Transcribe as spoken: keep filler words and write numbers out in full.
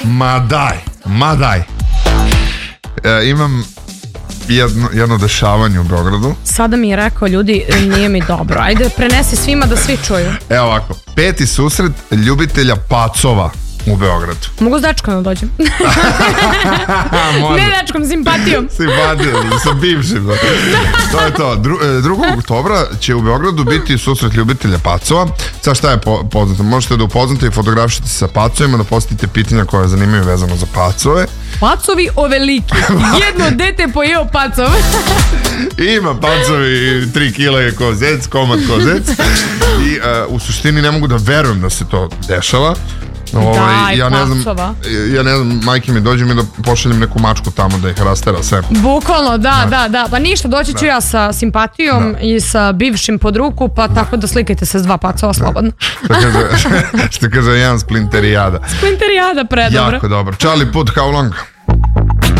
Ma daj, ma daj. E, imam jedno, jedno dešavanje u Beogradu. Sada mi je rekao, ljudi, nije mi dobro. Ajde, prenesi svima da svi čuju. Evo ovako, peti susret ljubitelja pacova u Beogradu. Mogu s dečkom da dođem? Ne dečkom, simpatijom. Simpatijom, sa bivšim. To je to. Dru, drugog oktobra će u Beogradu biti susret ljubitelja pacova. Sad šta je po, poznato? Možete da upoznate i fotografišete se sa pacovima, da postavite pitanja koja zanimaju vezano za pacove. Pacovi oveliki. Jedno dete pojeo pacov. Ima pacovi tri kile ko zec, komad ko zec. I uh, u suštini ne mogu da verujem da se to dešava. Ovaj, ja ne znam, pacova. ja ne znam, majke mi dođe mi da pošaljem neku mačku tamo da ih rastera sve. Bukvalno, da, da, da. Pa ništa, doći ću ja sa simpatijom i sa bivšim pod ruku, pa tako da slikajte se s dva pacova slobodno. Što kaže, što kaže jedan splinterijada. Splinterijada, predobro. Jako dobro. Charlie Puth, how long?